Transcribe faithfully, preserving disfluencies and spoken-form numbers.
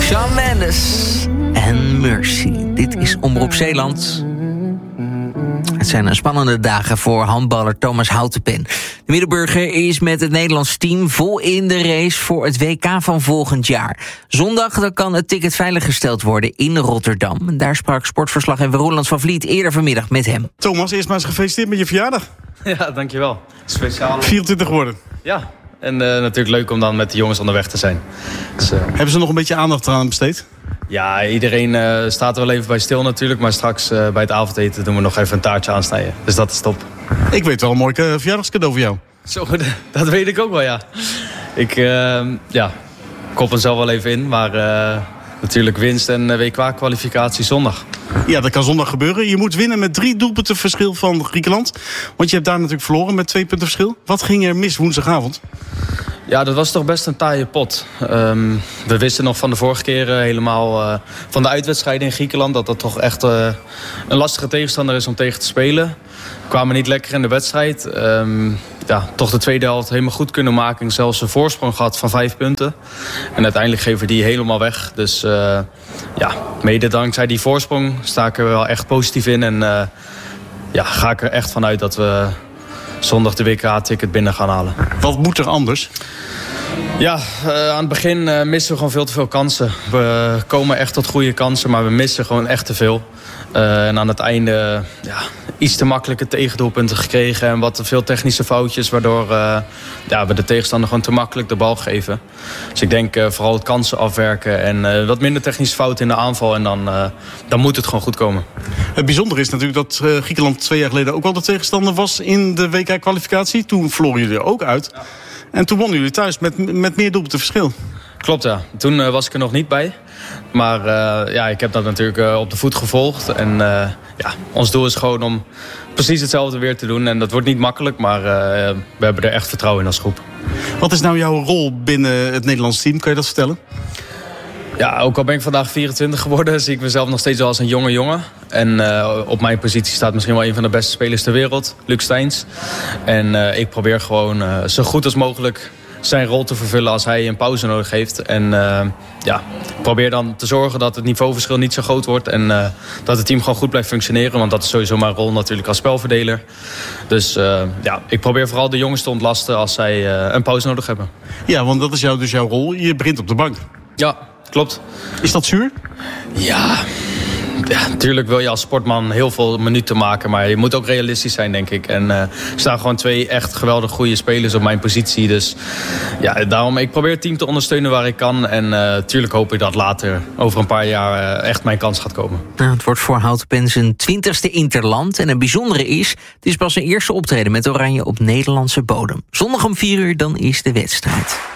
Shawn Mendes en Mercy. Dit is Omroep Zeeland. Het zijn spannende dagen voor handballer Thomas Houtenpen. De Middelburger is met het Nederlands team vol in de race voor het W K van volgend jaar. Zondag dan kan het ticket veiliggesteld worden in Rotterdam. En daar sprak sportverslaggever Roland van Vliet eerder vanmiddag met hem. Thomas, eerst maar eens gefeliciteerd met je verjaardag. Ja, dankjewel. Speciaal. vierentwintig geworden. Ja, en uh, natuurlijk leuk om dan met de jongens onderweg te zijn. Dus, uh... Hebben ze nog een beetje aandacht aan besteed? Ja, iedereen uh, staat er wel even bij stil natuurlijk. Maar straks uh, bij het avondeten doen we nog even een taartje aansnijden. Dus dat is top. Ik weet wel een mooi uh, verjaardagscadeau voor jou. Zo, dat weet ik ook wel, ja. Ik uh, ja, kop er zelf wel even in. Maar uh, natuurlijk winst en uh, W K-kwalificatie zondag. Ja, dat kan zondag gebeuren. Je moet winnen met drie doelpunten verschil van Griekenland. Want je hebt daar natuurlijk verloren met twee punten verschil. Wat ging er mis woensdagavond? Ja, dat was toch best een taaie pot. Um, we wisten nog van de vorige keer uh, helemaal uh, van de uitwedstrijden in Griekenland... dat dat toch echt uh, een lastige tegenstander is om tegen te spelen. We kwamen niet lekker in de wedstrijd. Um, ja, toch de tweede helft helemaal goed kunnen maken. En zelfs een voorsprong gehad van vijf punten. En uiteindelijk geven we die helemaal weg. Dus uh, ja, mede dankzij die voorsprong sta ik er wel echt positief in. En uh, ja, ga ik er echt vanuit dat we zondag de W K-ticket binnen gaan halen. Wat moet er anders? Ja, uh, aan het begin uh, missen we gewoon veel te veel kansen. We komen echt tot goede kansen, maar we missen gewoon echt te veel. Uh, en aan het einde uh, ja, iets te makkelijke tegendoelpunten gekregen. En wat te veel technische foutjes, waardoor uh, ja, we de tegenstander gewoon te makkelijk de bal geven. Dus ik denk uh, vooral het kansen afwerken en uh, wat minder technische fouten in de aanval. En dan, uh, dan moet het gewoon goed komen. Het bijzondere is natuurlijk dat uh, Griekenland twee jaar geleden ook al de tegenstander was in de W K-kwalificatie. Toen verloren jullie er ook uit. Ja. En toen wonnen jullie thuis met, met meer doelpunten verschil. Klopt, ja. Toen uh, was ik er nog niet bij. Maar uh, ja, ik heb dat natuurlijk uh, op de voet gevolgd. En uh, ja, ons doel is gewoon om precies hetzelfde weer te doen. En dat wordt niet makkelijk, maar uh, we hebben er echt vertrouwen in als groep. Wat is nou jouw rol binnen het Nederlands team? Kan je dat vertellen? Ja, ook al ben ik vandaag vierentwintig geworden, zie ik mezelf nog steeds wel als een jonge jongen. En uh, op mijn positie staat misschien wel een van de beste spelers ter wereld, Luc Steins. En uh, ik probeer gewoon uh, zo goed als mogelijk zijn rol te vervullen als hij een pauze nodig heeft. En uh, ja, probeer dan te zorgen dat het niveauverschil niet zo groot wordt. En uh, dat het team gewoon goed blijft functioneren. Want dat is sowieso mijn rol natuurlijk als spelverdeler. Dus uh, ja, ik probeer vooral de jongens te ontlasten als zij uh, een pauze nodig hebben. Ja, want dat is jou, dus jouw rol. Je begint op de bank. Ja, klopt. Is dat zuur? Ja... Ja, natuurlijk wil je als sportman heel veel minuten maken. Maar je moet ook realistisch zijn, denk ik. En uh, er staan gewoon twee echt geweldig goede spelers op mijn positie. Dus ja, daarom, ik probeer het team te ondersteunen waar ik kan. En natuurlijk uh, hoop ik dat later, over een paar jaar, uh, echt mijn kans gaat komen. Nou, het wordt voor Houtenpen zijn twintigste interland. En het bijzondere is, het is pas zijn eerste optreden met Oranje op Nederlandse bodem. Zondag om vier uur, dan is de wedstrijd.